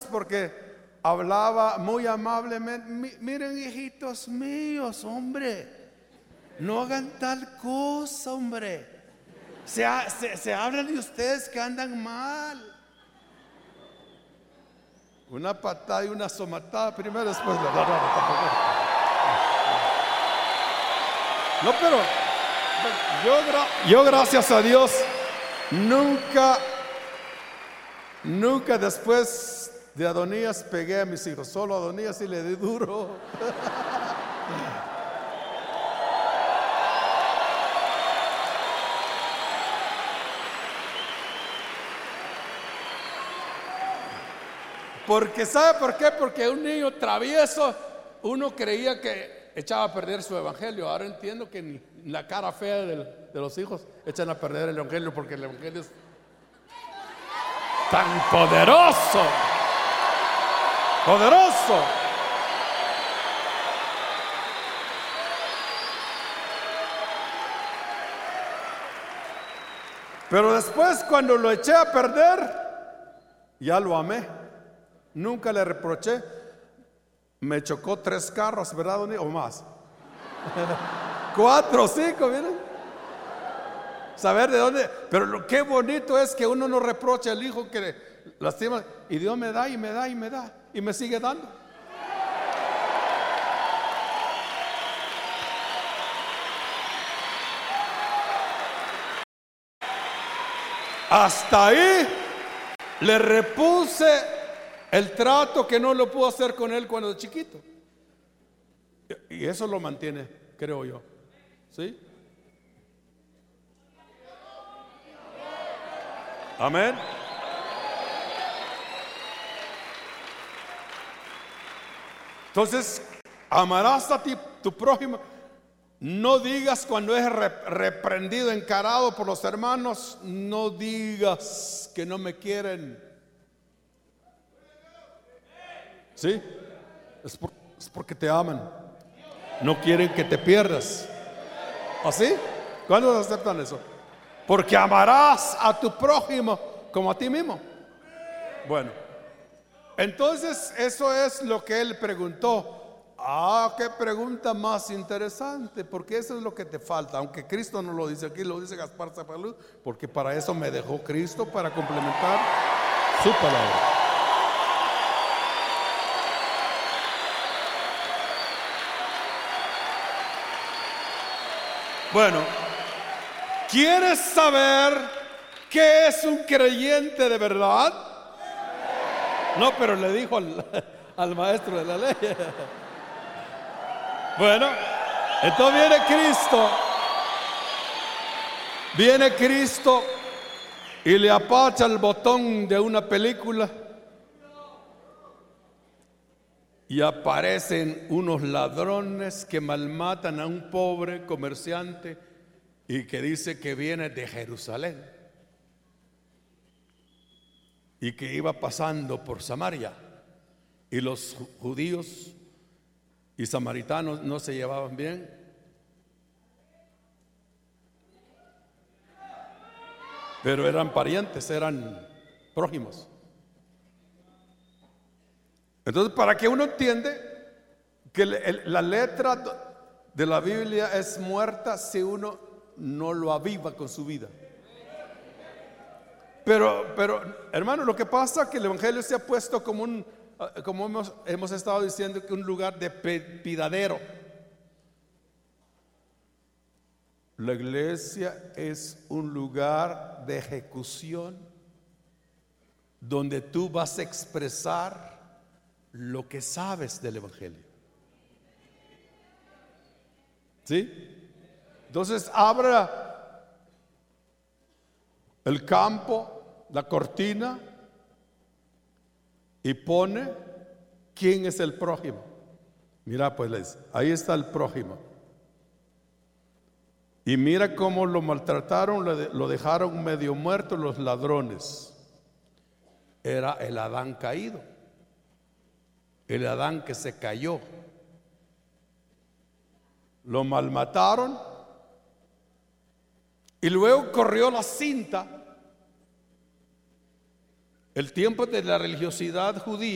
porque hablaba muy amablemente. Miren, hijitos míos, hombre, no hagan tal cosa, hombre. Se habla de ustedes que andan mal. Una patada y una somatada primero, después no, pero yo gracias a Dios nunca después de Adonías pegué a mis hijos. Solo a Adonías sí le di duro. Porque ¿sabe por qué? Porque un niño travieso, uno creía que echaba a perder su evangelio. Ahora entiendo que ni la cara fea de los hijos echan a perder el evangelio, porque el evangelio es tan poderoso. Poderoso. Pero después, cuando lo eché a perder, ya lo amé. Nunca le reproché. Me chocó 3 carros, ¿verdad, o más? 4 o 5, miren. Saber de dónde. Pero lo que bonito es que uno no reprocha al hijo que lastima. Y Dios me da y me da y me da. Y me sigue dando. Hasta ahí le repuse el trato que no lo pudo hacer con él cuando era chiquito. Y eso lo mantiene, creo yo. ¿Sí? Amén. Entonces, amarás a ti, tu prójimo. No digas cuando es reprendido, encarado por los hermanos, no digas que no me quieren. ¿Sí? Es porque te aman. No quieren que te pierdas. ¿Así? ¿Cuándo aceptan eso? Porque amarás a tu prójimo como a ti mismo. Bueno, entonces eso es lo que él preguntó. Qué pregunta más interesante, porque eso es lo que te falta. Aunque Cristo no lo dice aquí, lo dice Gaspar Zapalú, porque para eso me dejó Cristo, para complementar su palabra. Bueno, ¿quieres saber qué es un creyente de verdad? No, pero le dijo al maestro de la ley. Bueno, entonces viene Cristo y le apacha el botón de una película y aparecen unos ladrones que malmatan a un pobre comerciante y que dice que viene de Jerusalén y que iba pasando por Samaria, y los judíos y samaritanos no se llevaban bien. Pero eran parientes, eran prójimos. Entonces, para que uno entiende que la letra de la Biblia es muerta si uno no lo aviva con su vida. Pero hermano, lo que pasa es que el evangelio se ha puesto como hemos estado diciendo, que un lugar de pidadero. La iglesia es un lugar de ejecución donde tú vas a expresar lo que sabes del evangelio. ¿Sí? Entonces abra el campo, la cortina, y pone quién es el prójimo. Mira, pues ahí está el prójimo. Y mira cómo lo maltrataron, lo dejaron medio muerto los ladrones. Era el Adán caído, el Adán que se cayó. Lo malmataron y luego corrió la cinta. El tiempo de la religiosidad judía